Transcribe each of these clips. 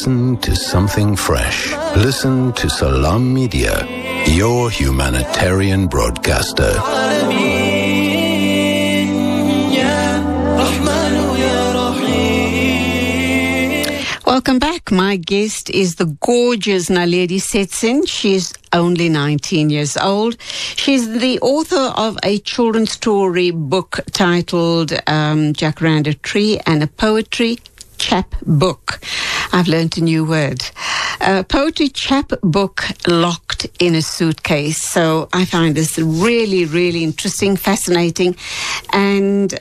Listen to something fresh. Listen to Salam Media, your humanitarian broadcaster. Welcome back. My guest is the gorgeous Naledi Setsin. She's only 19 years old. She's the author of a children's story book titled Jacaranda Tree and a poetry chapbook. I've learned a new word. Poetry chapbook locked in a suitcase. So I find this really, really interesting, fascinating, and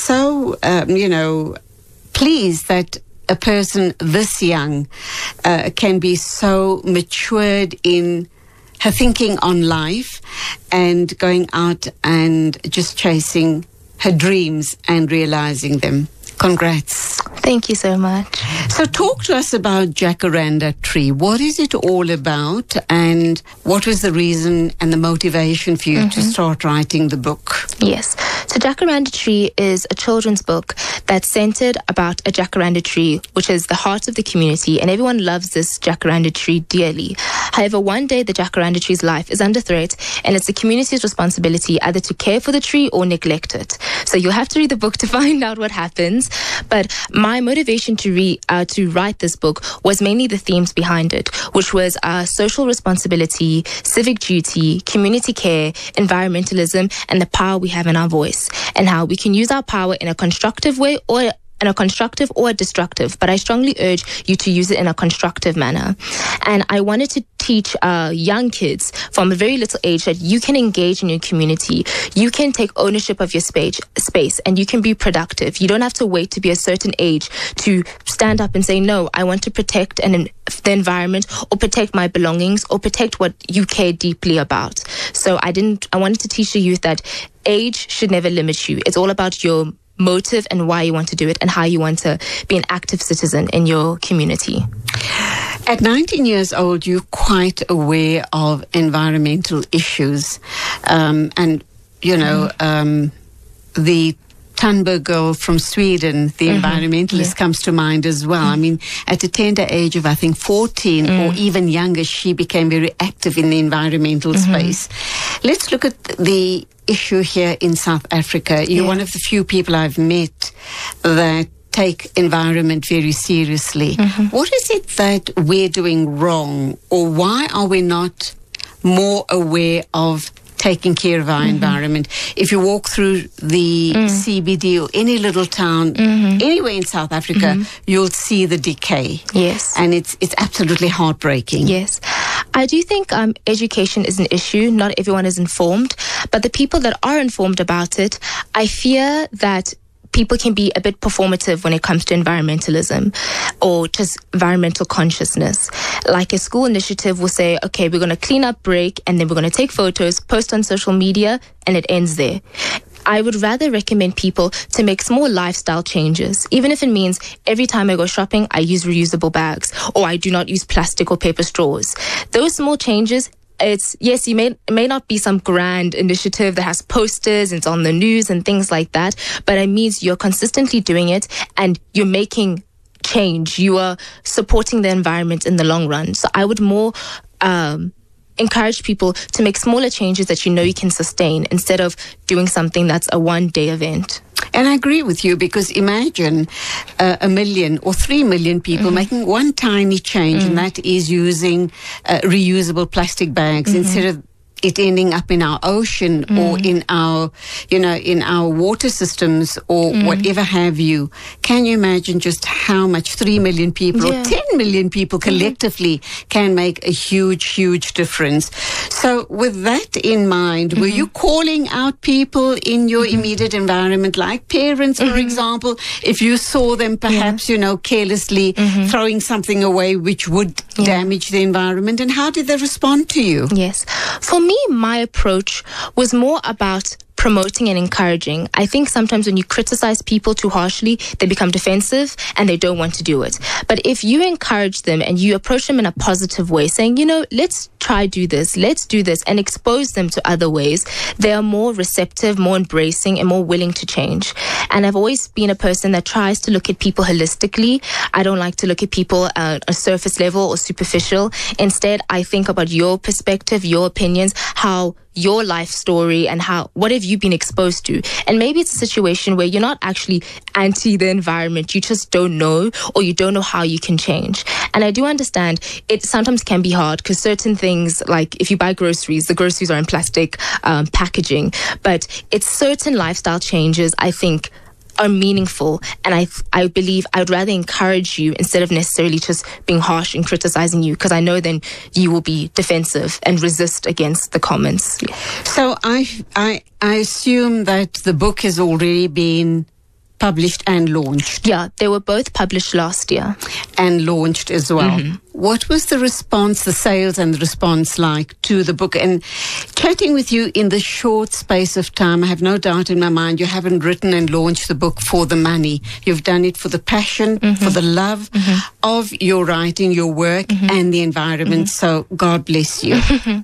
pleased that a person this young can be so matured in her thinking on life and going out and just chasing her dreams and realizing them. Congrats. Thank you so much. So talk to us about Jacaranda Tree. What is it all about, and what was the reason and the motivation for you to start writing the book? Yes. So Jacaranda Tree is a children's book that's centered about a jacaranda tree, which is the heart of the community, and everyone loves this jacaranda tree dearly. However, one day the jacaranda tree's life is under threat, and it's the community's responsibility either to care for the tree or neglect it. So you'll have to read the book to find out what happens. But my motivation to write this book was mainly the themes behind it, which was social responsibility, civic duty, community care, environmentalism, and the power we have in our voice, and how we can use our power in a constructive way or a destructive, but I strongly urge you to use it in a constructive manner. And I wanted to teach young kids from a very little age that you can engage in your community, you can take ownership of your space, and you can be productive. You don't have to wait to be a certain age to stand up and say, no, I want to protect the environment, or protect my belongings, or protect what you care deeply about. So I wanted to teach the youth that age should never limit you. It's all about your motive and why you want to do it, and how you want to be an active citizen in your community. At 19 years old, you're quite aware of environmental issues. The Thunberg girl from Sweden, the environmentalist, comes to mind as well. I mean, at a tender age of, I think, 14 or even younger, she became very active in the environmental space. Let's look at the issue here in South Africa. You're one of the few people I've met that take environment very seriously. What is it that we're doing wrong, or why are we not more aware of taking care of our environment? If you walk through the CBD or any little town anywhere in South Africa, you'll see the decay. Yes. And it's absolutely heartbreaking. Yes. I do think education is an issue. Not everyone is informed, but the people that are informed about it, I fear that people can be a bit performative when it comes to environmentalism or just environmental consciousness. Like a school initiative will say, okay, we're going to clean up break, and then we're going to take photos, post on social media, and it ends there. I would rather recommend people to make small lifestyle changes, even if it means every time I go shopping, I use reusable bags, or I do not use plastic or paper straws. Those small changes, it may not be some grand initiative that has posters and it's on the news and things like that, but it means you're consistently doing it and you're making change. You are supporting the environment in the long run. So I would more encourage people to make smaller changes that you know you can sustain, instead of doing something that's a one-day event. And I agree with you, because imagine 1 million or 3 million people making one tiny change, and that is using reusable plastic bags instead of it ending up in our ocean or in our, in our water systems or whatever have you. Can you imagine just how much 3 million people or 10 million people collectively can make a huge, huge difference? So with that in mind, were you calling out people in your immediate environment, like parents, for example, if you saw them perhaps, carelessly throwing something away which would damage the environment? And how did they respond to you? Yes. For me, my approach was more about promoting and encouraging. I think sometimes when you criticize people too harshly, they become defensive and they don't want to do it. But if you encourage them and you approach them in a positive way, saying, let's try do this, let's do this, and expose them to other ways, they are more receptive, more embracing, and more willing to change. And I've always been a person that tries to look at people holistically. I don't like to look at people at a surface level or superficial. Instead, I think about your perspective, your opinions, how your life story, and what have you been exposed to. And maybe it's a situation where you're not actually anti the environment, you just don't know, or you don't know how you can change. And I do understand it sometimes can be hard, because certain things, like if you buy groceries, the groceries are in plastic packaging, but it's certain lifestyle changes, I think, are meaningful, and I believe I would rather encourage you instead of necessarily just being harsh and criticizing you, because I know then you will be defensive and resist against the comments. So I assume that the book has already been published and launched. Yeah, they were both published last year. And launched as well. Mm-hmm. What was the response, the sales and the response like to the book? And chatting with you in the short space of time, I have no doubt in my mind you haven't written and launched the book for the money. You've done it for the passion, for the love of your writing, your work, and the environment. So God bless you.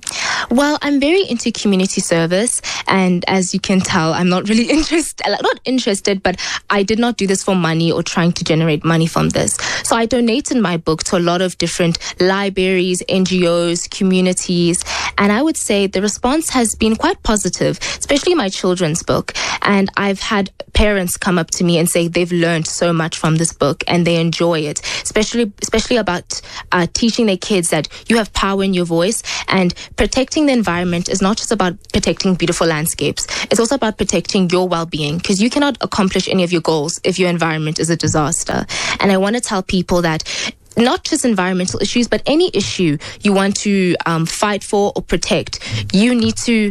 Well, I'm very into community service, and as you can tell, I'm not really not interested, but I did not do this for money or trying to generate money from this. So I donated my book to a lot of different libraries, NGOs, communities, and I would say the response has been quite positive, especially my children's book. And I've had parents come up to me and say they've learned so much from this book and they enjoy it, especially about teaching their kids that you have power in your voice, and protecting the environment is not just about protecting beautiful landscapes. It's also about protecting your well-being, because you cannot accomplish any of your goals if your environment is a disaster. And I want to tell people that not just environmental issues, but any issue you want to fight for or protect, you need to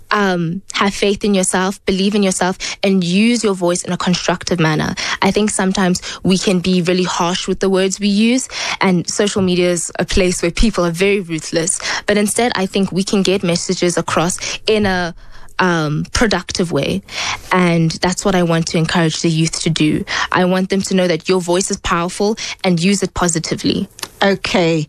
have faith in yourself, believe in yourself, and use your voice in a constructive manner. I think sometimes we can be really harsh with the words we use, and social media is a place where people are very ruthless. But instead, I think we can get messages across in a productive way, and that's what I want to encourage the youth to do. I want them to know that your voice is powerful and use it positively. Okay,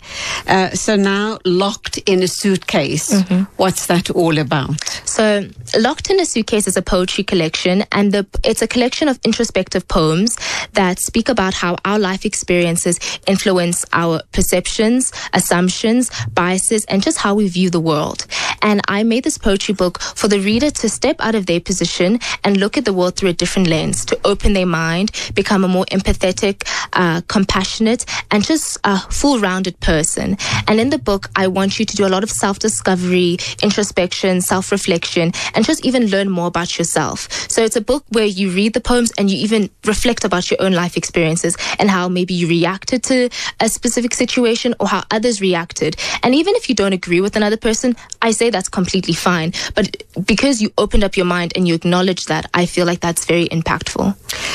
so now Locked in a Suitcase. What's that all about? So Locked in a Suitcase is a poetry collection, and it's a collection of introspective poems that speak about how our life experiences influence our perceptions, assumptions, biases, and just how we view the world. And I made this poetry book for the reader to step out of their position and look at the world through a different lens, to open their mind, become a more empathetic, compassionate, and just full-rounded person. And in the book, I want you to do a lot of self-discovery, introspection, self-reflection, and just even learn more about yourself. So it's a book where you read the poems and you even reflect about your own life experiences and how maybe you reacted to a specific situation or how others reacted. And even if you don't agree with another person, I say that's completely fine. But because you opened up your mind and you acknowledge that, I feel like that's very impactful.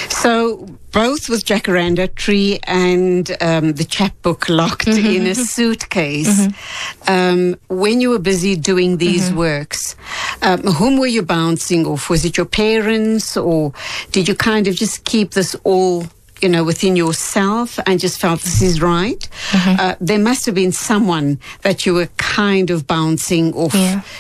So both with Jacaranda Tree and the chapbook Locked in a Suitcase, when you were busy doing these works, whom were you bouncing off? Was it your parents, or did you kind of just keep this all within yourself and just felt this is right? There must have been someone that you were kind of bouncing off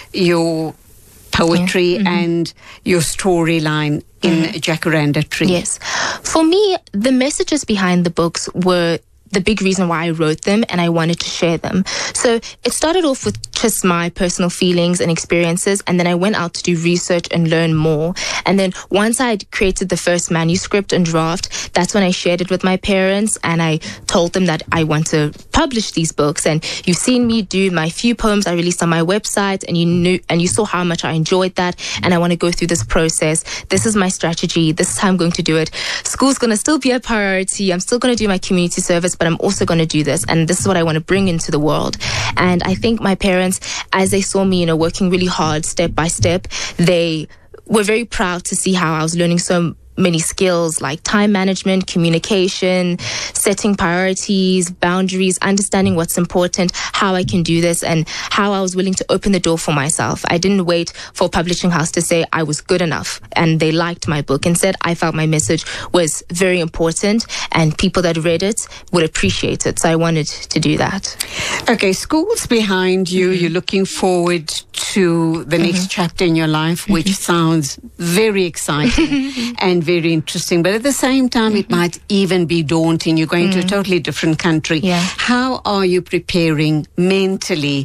your poetry and your storyline in Jacaranda Tree. Yes. For me, the messages behind the books were the big reason why I wrote them, and I wanted to share them. So it started off with just my personal feelings and experiences, and then I went out to do research and learn more. And then once I had created the first manuscript and draft, that's when I shared it with my parents, and I told them that I want to publish these books. And you've seen me do my few poems I released on my website, and you saw how much I enjoyed that, and I want to go through this process. This is my strategy. This is how I'm going to do it. School's going to still be a priority. I'm still going to do my community service, but I'm also going to do this, and this is what I want to bring into the world. And I think my parents, as they saw me, working really hard, step by step, they were very proud to see how I was learning so many skills like time management, communication, setting priorities, boundaries, understanding what's important, how I can do this, and how I was willing to open the door for myself. I didn't wait for a publishing house to say I was good enough and they liked my book. Instead, I felt my message was very important and people that read it would appreciate it. So I wanted to do that. Okay, school's behind you. You're looking forward to the next chapter in your life, which sounds very exciting and very interesting. But at the same time, it might even be daunting. You're going to a totally different country. Yeah. How are you preparing mentally,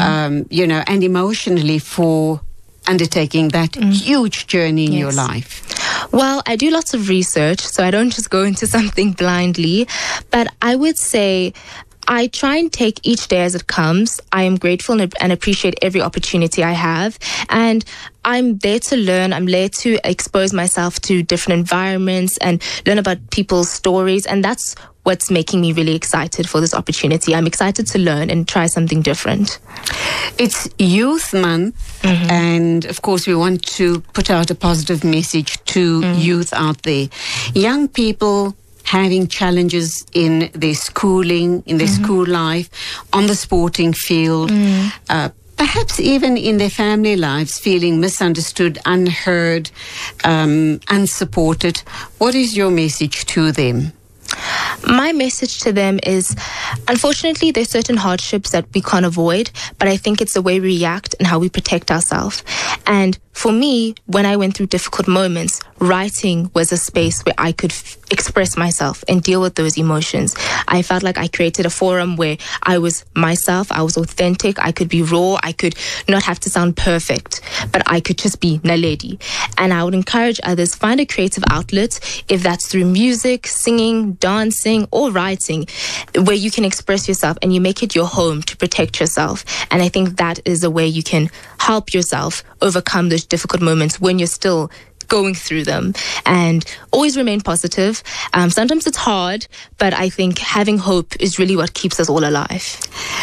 and emotionally for undertaking that huge journey in your life? Well, I do lots of research, so I don't just go into something blindly. But I would say I try and take each day as it comes. I am grateful and appreciate every opportunity I have. And I'm there to learn. I'm there to expose myself to different environments and learn about people's stories. And that's what's making me really excited for this opportunity. I'm excited to learn and try something different. It's Youth Month, and of course we want to put out a positive message to youth out there. Young people having challenges in their schooling, in their school life, on the sporting field, perhaps even in their family lives, feeling misunderstood, unheard, unsupported. What is your message to them? My message to them is, unfortunately, there's certain hardships that we can't avoid, but I think it's the way we react and how we protect ourselves. And for me, when I went through difficult moments, writing was a space where I could express myself and deal with those emotions. I felt like I created a forum where I was myself, I was authentic, I could be raw, I could not have to sound perfect, but I could just be Naledi. And I would encourage others, find a creative outlet, if that's through music, singing, dancing, or writing, where you can express yourself and you make it your home to protect yourself. And I think that is a way you can help yourself overcome those difficult moments when you're still going through them, and always remain positive. Sometimes it's hard, but I think having hope is really what keeps us all alive.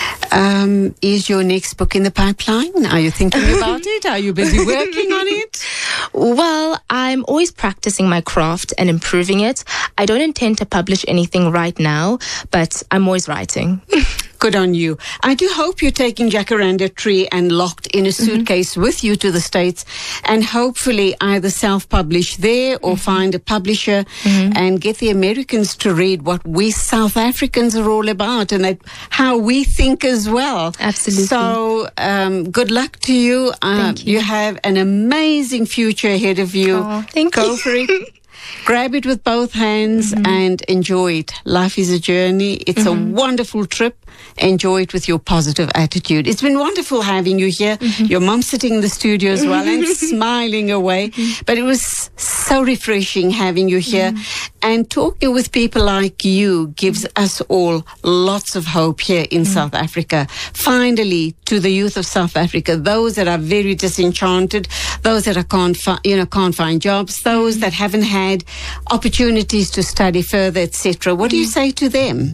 Is your next book in the pipeline? Are you thinking about it? Are you busy working on it? Well, I'm always practicing my craft and improving it. I don't intend to publish anything right now, but I'm always writing. Good on you. I do hope you're taking Jacaranda Tree and Locked in a Suitcase with you to the States, and hopefully either self-publish there or find a publisher and get the Americans to read what we South Africans are all about and how we think as well. Absolutely. So good luck to you. Thank you. You have an amazing future ahead of you. Oh, thank you. Go for it. Grab it with both hands and enjoy it. Life is a journey. It's a wonderful trip. Enjoy it with your positive attitude. It's been wonderful having you here. Your mom sitting in the studio as well and smiling away. But it was so refreshing having you here. And talking with people like you gives us all lots of hope here in South Africa. Finally, to the youth of South Africa, those that are very disenchanted, those that can't find jobs, those that haven't had opportunities to study further, etc. What do you say to them?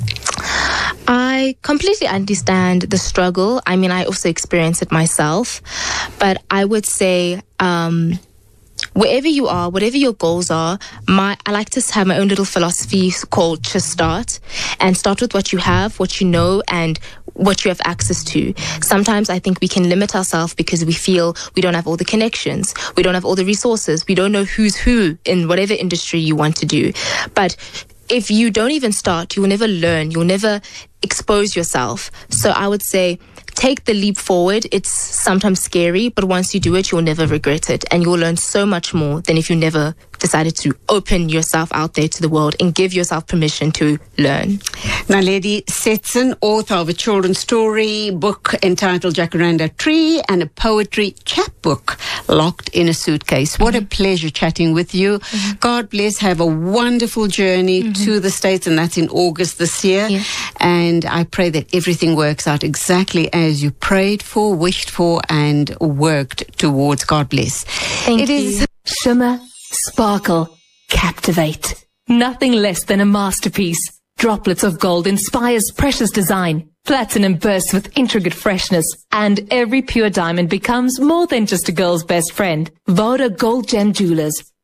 I completely understand the struggle. I mean, I also experience it myself. But I would say, wherever you are, whatever your goals are, I like to have my own little philosophy called just start. And start with what you have, what you know, and what you have access to. Sometimes I think we can limit ourselves because we feel we don't have all the connections, we don't have all the resources, we don't know who's who in whatever industry you want to do. But if you don't even start, you will never learn, you'll never expose yourself. So I would say, take the leap forward. It's sometimes scary, but once you do it, you'll never regret it. And you'll learn so much more than if you never decided to open yourself out there to the world and give yourself permission to learn. Naledi Stetson, author of a children's story book entitled Jacaranda Tree and a poetry chapbook, Locked in a Suitcase. What a pleasure chatting with you. God bless. Have a wonderful journey to the States, and that's in August this year. Yeah. And I pray that everything works out exactly as you prayed for, wished for, and worked towards. God bless. Thank you. Shimmer, sparkle, captivate. Nothing less than a masterpiece. Droplets of gold inspires precious design. Platinum bursts with intricate freshness. And every pure diamond becomes more than just a girl's best friend. Voda Gold Gem Jewelers.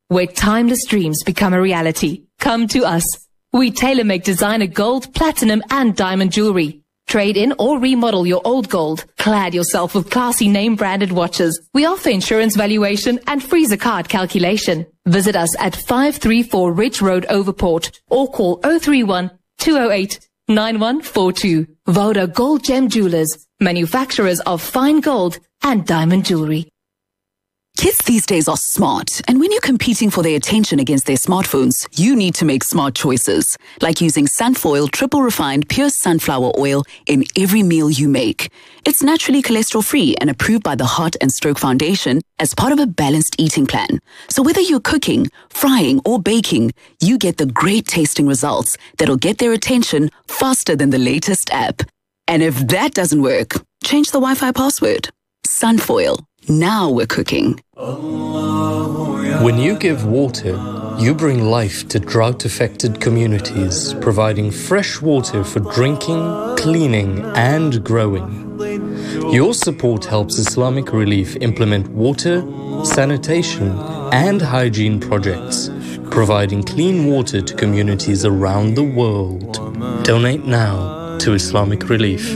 where timeless dreams become a reality. Come to us. We tailor-make designer gold, platinum and diamond jewelry. Trade in or remodel your old gold. Clad yourself with classy name-branded watches. We offer insurance valuation and freezer card calculation. Visit us at 534 Ridge Road, Overport, or call 031 208 9142. Voda Gold Gem Jewelers, manufacturers of fine gold and diamond jewelry. Kids these days are smart, and when you're competing for their attention against their smartphones, you need to make smart choices, like using Sunfoil triple refined pure sunflower oil in every meal you make. It's naturally cholesterol-free and approved by the Heart and Stroke Foundation as part of a balanced eating plan. So whether you're cooking, frying, or baking, you get the great tasting results that'll get their attention faster than the latest app. And if that doesn't work, change the Wi-Fi password. Sunfoil. Now we're cooking. When you give water, you bring life to drought-affected communities, providing fresh water for drinking, cleaning, and growing. Your support helps Islamic Relief implement water, sanitation, and hygiene projects, providing clean water to communities around the world. Donate now to Islamic Relief.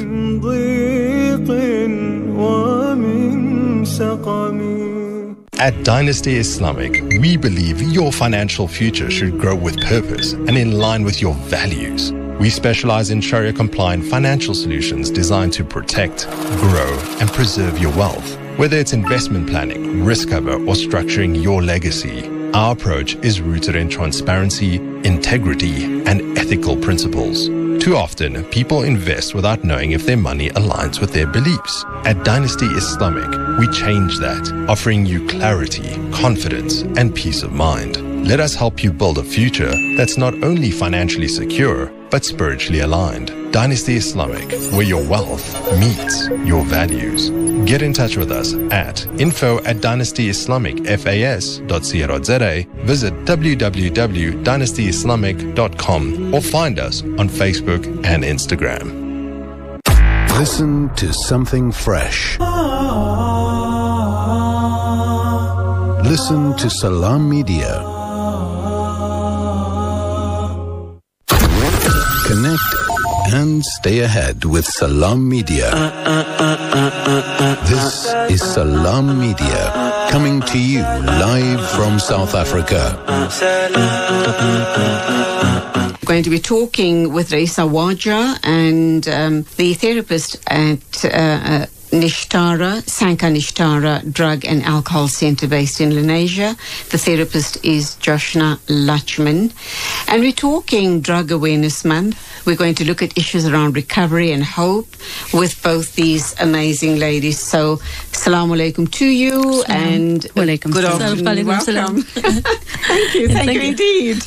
At Dynasty Islamic, we believe your financial future should grow with purpose and in line with your values. We specialize in Sharia-compliant financial solutions designed to protect, grow, and preserve your wealth. Whether it's investment planning, risk cover, or structuring your legacy, our approach is rooted in transparency, integrity, and ethical principles. Too often, people invest without knowing if their money aligns with their beliefs. At Dynasty Islamic, we change that, offering you clarity, confidence, and peace of mind. Let us help you build a future that's not only financially secure, but spiritually aligned. Dynasty Islamic, where your wealth meets your values. Get in touch with us at info@dynastyislamicfas.co.za, visit www.dynastyislamic.com, or find us on Facebook and Instagram. Listen to something fresh. Listen to Salam Media. Connect and stay ahead with Salam Media. This is Salam Media, coming to you live from South Africa. We're going to be talking with Raisa Waja and the therapist at Nishtara, Sanka Nishtara Drug and Alcohol Center based in Lenasia. The therapist is Joshna Lachman. And we're talking Drug Awareness Month. We're going to look at issues around recovery and hope with both these amazing ladies. So, Assalamu alaikum to you and good afternoon. Welcome. Thank you. Thank you indeed.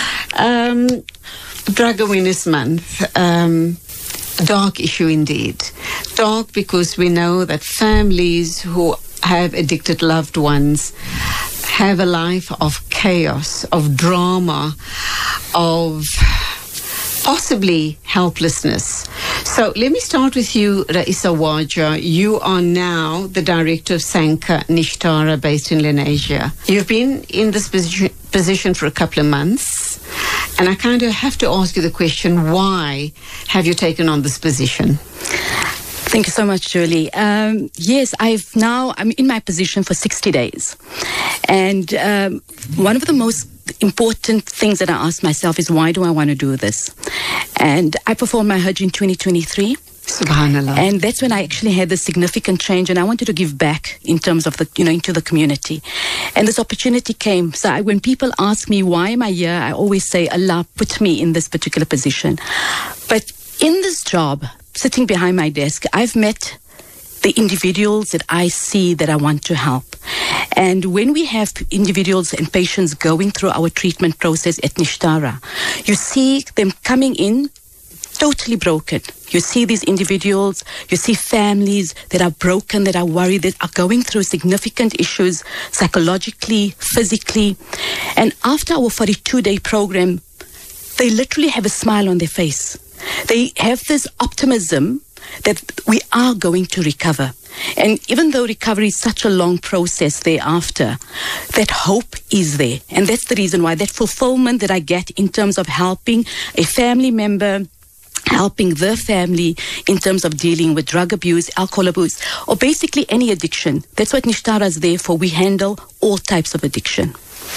Drug Awareness Month. Dark issue indeed. Dark because we know that families who have addicted loved ones have a life of chaos, of drama, of possibly helplessness. So let me start with you, Raisa Waja. You are now the director of Sanka Nishtara based in Lenasia. You've been in this position for a couple of months, and I kind of have to ask you the question, why have you taken on this position? Thank you so much, Julie. Yes, I'm in my position for 60 days. And one of the most important things that I ask myself is, why do I want to do this? And I performed my Hajj in 2023. Subhanallah. And that's when I actually had this significant change, and I wanted to give back in terms of into the community. And this opportunity came. So when people ask me, why am I here? I always say, Allah put me in this particular position. But in this job, sitting behind my desk, I've met the individuals that I see that I want to help. And when we have individuals and patients going through our treatment process at Nishtara, you see them coming in totally broken. You see these individuals, you see families that are broken, that are worried, that are going through significant issues psychologically, physically. And after our 42-day program, they literally have a smile on their face. They have this optimism that we are going to recover. And even though recovery is such a long process thereafter, that hope is there. And that's the reason why, that fulfillment that I get in terms of helping a family member, helping the family in terms of dealing with drug abuse, alcohol abuse, or basically any addiction. That's what Nishtara is there for. We handle all types of addiction.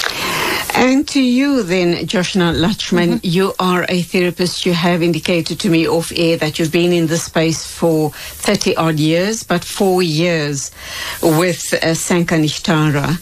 And to you then, Joshna Lachman, you are a therapist. You have indicated to me off air that you've been in this space for 30 odd years, but 4 years with Sanka Nishtara.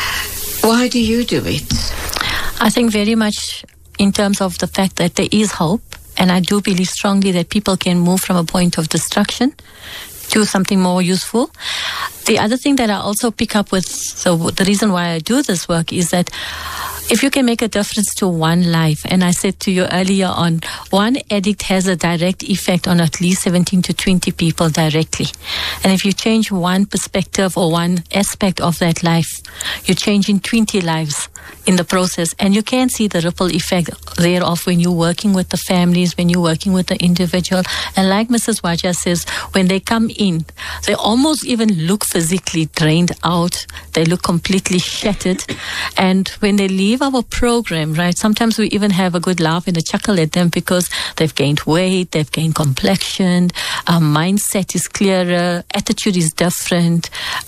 Why do you do it? I think very much in terms of the fact that there is hope, and I do believe strongly that people can move from a point of destruction to something more useful. The other thing that I also pick up with, so the reason why I do this work is that if you can make a difference to one life, and I said to you earlier on, one addict has a direct effect on at least 17 to 20 people directly. And if you change one perspective or one aspect of that life, you're changing 20 lives in the process. And you can see the ripple effect thereof when you're working with the families, when you're working with the individual. And like Mrs. Waja says, when they come in, they almost even look physically drained out. They look completely shattered. And when they leave our program, right, sometimes we even have a good laugh and a chuckle at them because they've gained weight, they've gained complexion, mindset is clearer, attitude is different,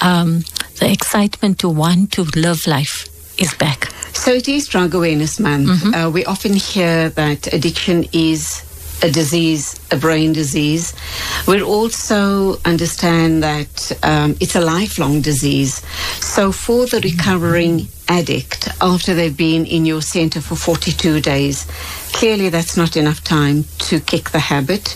the excitement to want to live life is back. So it is Drug Awareness Month. We often hear that addiction is a disease, a brain disease. We also understand that it's a lifelong disease. So for the recovering addict, after they've been in your center for 42 days, clearly that's not enough time to kick the habit.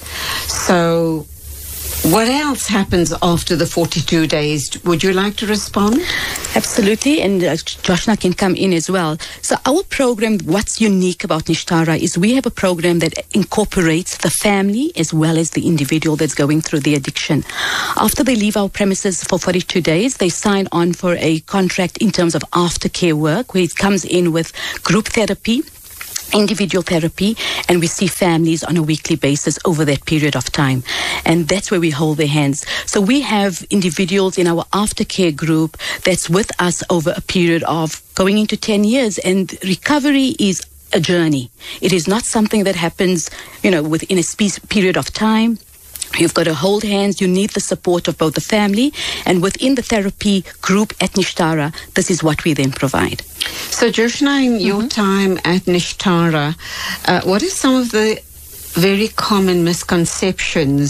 So what else happens after the 42 days? Would you like to respond? Absolutely, and Joshna can come in as well. So our program, what's unique about Nishtara is we have a program that incorporates the family as well as the individual that's going through the addiction. After they leave our premises for 42 days, they sign on for a contract in terms of aftercare work, where it comes in with group therapy, individual therapy, and we see families on a weekly basis over that period of time. And that's where we hold their hands. So we have individuals in our aftercare group that's with us over a period of going into 10 years. And recovery is a journey. It is not something that happens, within a period of time. You've got to hold hands. You need the support of both the family and within the therapy group at Nishtara. This is what we then provide. So, Joshna, in your time at Nishtara, what are some of the very common misconceptions